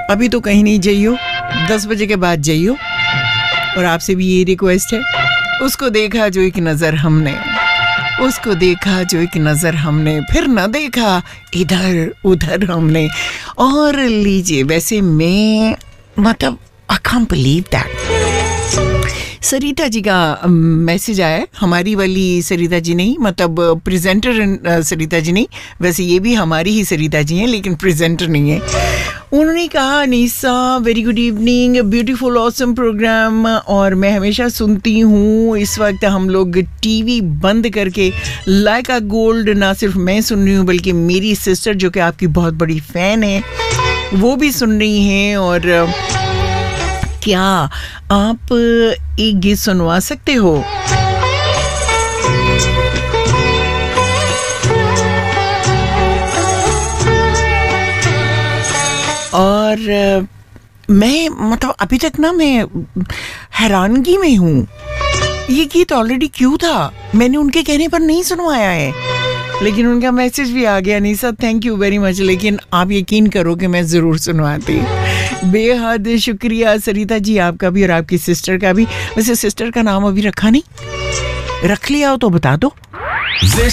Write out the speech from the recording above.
अभी तो कहीं नहीं जाइयो, 10 बजे के बाद जाइयो। और आपसे भी ये रिक्वेस्ट है, उसको देखा जो एक नज़र हमने, उसको देखा जो एक नज़र हमने, फिर न देखा इधर उधर हमने। और लीजिए, वैसे मैं मतलब I can't believe that, Sarita ji का मैसेज आया, हमारी वाली सरिता जी नहीं, मतलब प्रेजेंटर सरिता जी नहीं, वैसे ये भी हमारी ही सरिता जी हैं लेकिन प्रेजेंटर नहीं है। उन्होंने कहा, Anisa very good evening, beautiful awesome programme, और मैं हमेशा सुनती हूँ। इस वक्त हम लोग टीवी बंद करके लाइका गोल्ड ना सिर्फ मैं सुन रही हूँ बल्कि मेरी सिस्टर जो कि आपकी बहुत बड़ी फ़ैन है वो भी सुन रही हैं। और क्या आप एक गीत सुनवा सकते हो? और मैं मतलब अभी तक ना मैं हैरानगी में हूँ, ये गीत ऑलरेडी क्यों था, मैंने उनके कहने पर नहीं सुनवाया है, लेकिन उनका मैसेज भी आ गया। नहीं sir, thank you very much, लेकिन आप यकीन करो कि मैं ज़रूर सुनवाती। बेहद शुक्रिया सरिता जी, आपका भी और आपकी सिस्टर का भी। वैसे सिस्टर का नाम अभी रखा नहीं, रख लिया हो तो बता दो।